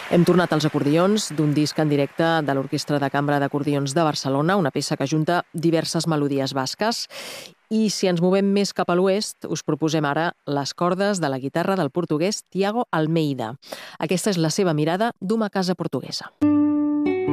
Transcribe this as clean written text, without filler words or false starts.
Hem tornat als acordions d'un disc en directe de l'Orquestra de Cambra d'Acordions de Barcelona, una peça que junta diverses melodies basques. I si ens movem més cap a l'oest, us proposem ara les cordes de la guitarra del portuguès Tiago Almeida. Aquesta és la seva mirada d'una casa portuguesa.